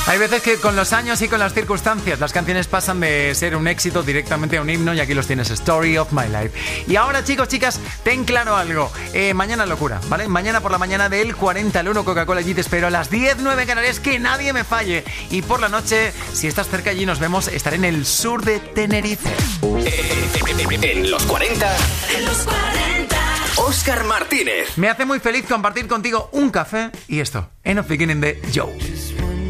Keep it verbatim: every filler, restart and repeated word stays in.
Hay veces que con los años y con las circunstancias las canciones pasan de ser un éxito directamente a un himno, y aquí los tienes, Story of My Life. Y ahora, chicos, chicas, ten claro algo. Eh, mañana locura, ¿vale? Mañana por la mañana del cuarenta al uno Coca-Cola, allí te espero a las diez nueve Canarias, que nadie me falle. Y por la noche, si estás cerca allí nos vemos, estaré en el sur de Tenerife. En los cuarenta. En los cuarenta. Óscar Martínez. Me hace muy feliz compartir contigo un café y esto, Enough Beginning de Joe.